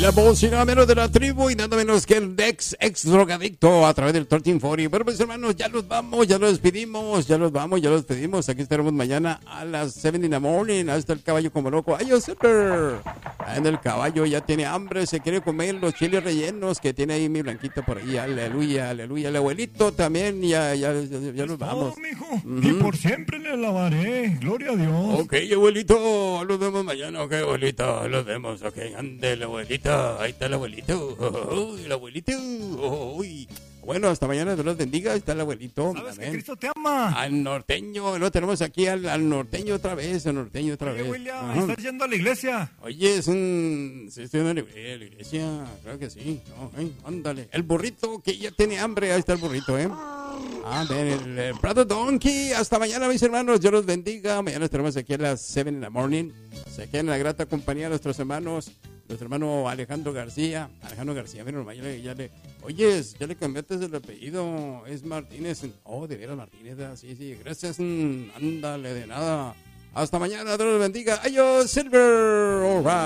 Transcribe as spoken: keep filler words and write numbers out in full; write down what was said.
La voz y nada menos de la tribu y nada menos que el ex, ex drogadicto a través del trece cuarenta. Bueno, pues hermanos, ya los vamos, ya los despedimos, ya los vamos, ya los despedimos. Aquí estaremos mañana a las siete in the morning. Ahí está el caballo como loco. ¡Ay, super! En el caballo ya tiene hambre, se quiere comer los chiles rellenos que tiene ahí mi blanquito por ahí. Aleluya, aleluya. El abuelito también, ya, ya, ya, ya nos vamos. Oh, mijo. Uh-huh. Y por siempre le alabaré. Gloria a Dios. Ok, abuelito, los vemos mañana. Ok, abuelito, los vemos. Ok, ande el abuelito. Ahí está el abuelito. Oh, el abuelito. Oh, uy. Bueno, hasta mañana, Dios los bendiga. Ahí está el abuelito. ¿Sabes que Cristo te ama? Al norteño. Lo tenemos aquí al, al norteño otra vez. Al norteño otra Oye, vez. William, Ajá. ¿estás yendo a la iglesia? Oye, es un... Sí, estoy yendo a la iglesia. Claro que sí. No, eh, ándale. El burrito que ya tiene hambre. Ahí está el burrito, ¿eh? Ah, ven, el, el Prado Donkey. Hasta mañana, mis hermanos. Dios los bendiga. Mañana estaremos aquí a las siete in the morning. Se quedan en la grata compañía de nuestros hermanos. Nuestro hermano Alejandro García. Alejandro García, mira, ya le, ya le... Oye, ya le cambiaste el apellido. Es Martínez. Oh, de veras Martínez. Sí, sí. Gracias. Ándale, de nada. Hasta mañana. Dios los bendiga. Adiós, Silver. All right.